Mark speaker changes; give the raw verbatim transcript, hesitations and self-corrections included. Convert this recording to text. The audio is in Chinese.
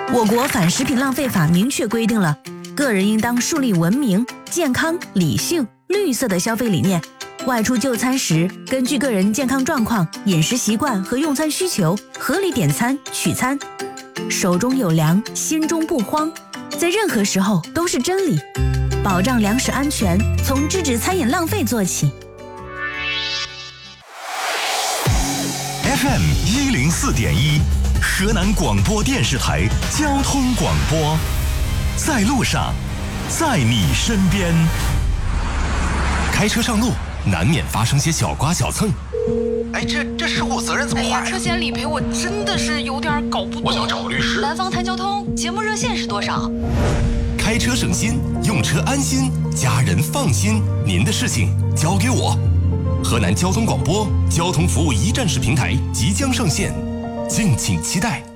Speaker 1: 我国反食品浪费法明确规定了，个人应当树立文明、健康、理性、绿色的消费理念。外出就餐时，根据个人健康状况、饮食习惯和用餐需求，合理点餐取餐。手中有粮，心中不慌，在任何时候都是真理。保障粮食安全，从制止餐饮浪费做起。
Speaker 2: F M 一零四点一，河南广播电视台交通广播，在路上，在你身边。开车上路，难免发生些小刮小蹭。
Speaker 3: 哎，这这事故责任怎么划呀？
Speaker 4: 哎呀，车险理赔我真的是有点搞不懂。
Speaker 3: 我想找律师。
Speaker 4: 南方谈交通节目热线是多少？
Speaker 2: 开车省心，用车安心，家人放心。您的事情交给我。河南交通广播交通服务一站式平台即将上线，敬请期待。